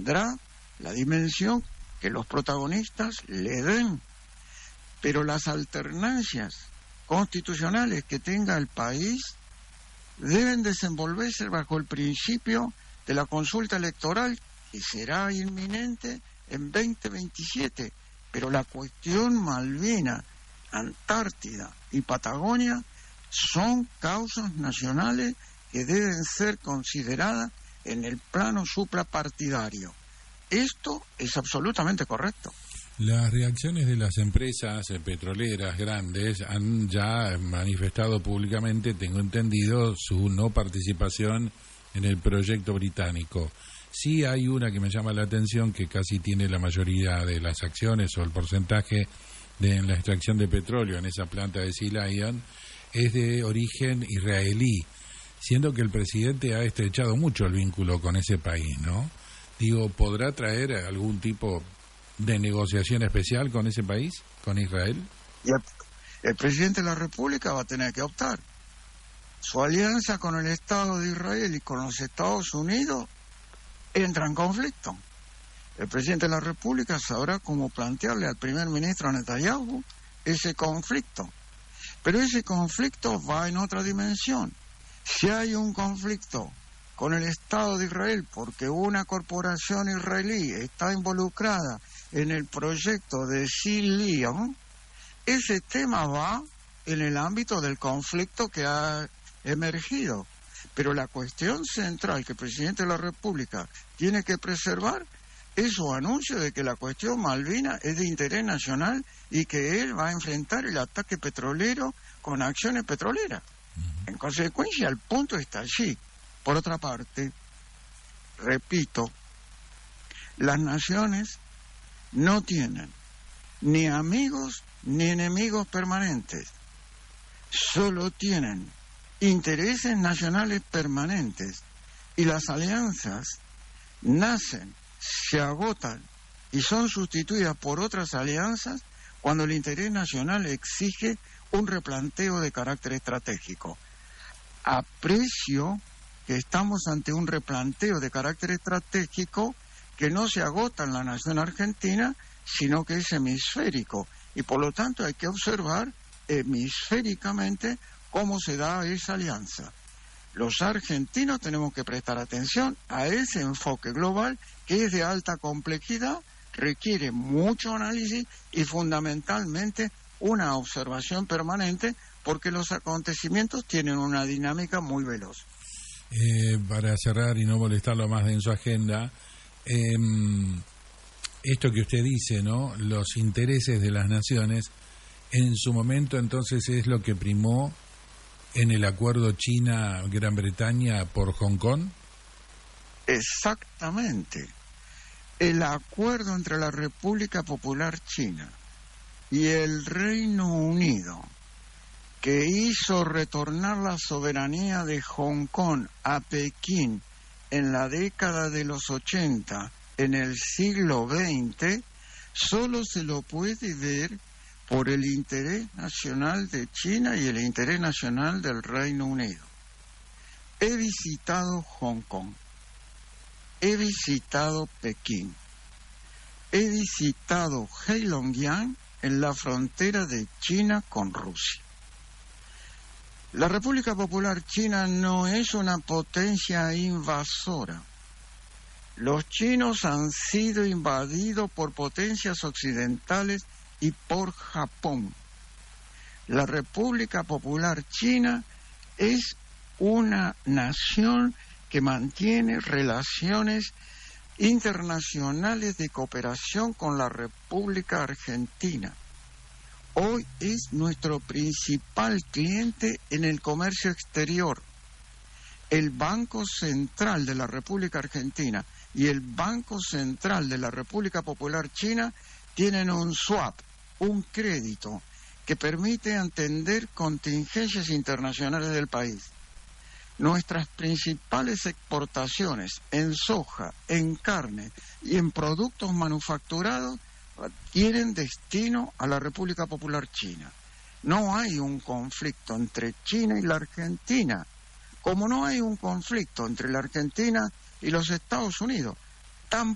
tendrá la dimensión que los protagonistas le den, pero las alternancias constitucionales que tenga el país deben desenvolverse bajo el principio de la consulta electoral, que será inminente en 2027, pero la cuestión Malvinas, Antártida y Patagonia son causas nacionales que deben ser consideradas en el plano suprapartidario. Esto es absolutamente correcto. Las reacciones de las empresas petroleras grandes han ya manifestado públicamente, tengo entendido, su no participación en el proyecto británico. Sí hay una que me llama la atención, que casi tiene la mayoría de las acciones o el porcentaje en la extracción de petróleo en esa planta de Sea Lion, es de origen israelí, siendo que el presidente ha estrechado mucho el vínculo con ese país, ¿no? Digo, ¿podrá traer algún tipo de negociación especial con ese país, con Israel? Y el presidente de la República va a tener que optar. Su alianza con el Estado de Israel y con los Estados Unidos entra en conflicto. El presidente de la República sabrá cómo plantearle al primer ministro Netanyahu ese conflicto. Pero ese conflicto va en otra dimensión. Si hay un conflicto con el Estado de Israel porque una corporación israelí está involucrada en el proyecto de Sea Lion, ese tema va en el ámbito del conflicto que ha emergido. Pero la cuestión central que el presidente de la República tiene que preservar es su anuncio de que la cuestión Malvinas es de interés nacional y que él va a enfrentar el ataque petrolero con acciones petroleras. En consecuencia, el punto está allí. Por otra parte, repito, las naciones no tienen ni amigos ni enemigos permanentes, solo tienen intereses nacionales permanentes, y las alianzas nacen, se agotan y son sustituidas por otras alianzas cuando el interés nacional exige un replanteo de carácter estratégico. Aprecio que estamos ante un replanteo de carácter estratégico que no se agota en la nación argentina, sino que es hemisférico, y por lo tanto hay que observar hemisféricamente cómo se da esa alianza. Los argentinos tenemos que prestar atención a ese enfoque global que es de alta complejidad, requiere mucho análisis y fundamentalmente una observación permanente, porque los acontecimientos tienen una dinámica muy veloz. Para cerrar y no molestarlo más en su agenda, esto que usted dice, ¿no? Los intereses de las naciones, en su momento entonces es lo que primó en el acuerdo China-Gran Bretaña por Hong Kong. Exactamente. El acuerdo entre la República Popular China y el Reino Unido, que hizo retornar la soberanía de Hong Kong a Pekín en la década de los 80, en el siglo XX, solo se lo puede ver por el interés nacional de China y el interés nacional del Reino Unido. He visitado Hong Kong, he visitado Pekín, he visitado Heilongjiang en la frontera de China con Rusia. La República Popular China no es una potencia invasora. Los chinos han sido invadidos por potencias occidentales y por Japón. La República Popular China es una nación que mantiene relaciones internacionales de cooperación con la República Argentina. Hoy es nuestro principal cliente en el comercio exterior. El Banco Central de la República Argentina y el Banco Central de la República Popular China tienen un swap, un crédito, que permite atender contingencias internacionales del país. Nuestras principales exportaciones en soja, en carne y en productos manufacturados tienen destino a la República Popular China. No hay un conflicto entre China y la Argentina, como no hay un conflicto entre la Argentina y los Estados Unidos.